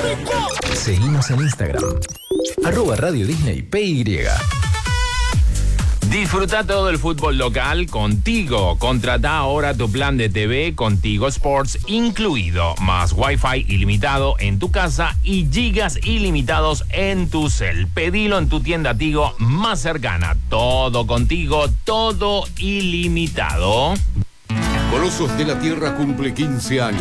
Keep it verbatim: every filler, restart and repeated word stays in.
Seguimos en Instagram, arroba Radio Disney P Y. Disfruta todo el fútbol local contigo. Contrata ahora tu plan de T V Contigo Sports incluido, más Wi-Fi ilimitado en tu casa y gigas ilimitados en tu cel. Pedilo en tu tienda Tigo más cercana. Todo contigo, todo ilimitado. Colosos de la Tierra cumple quince años.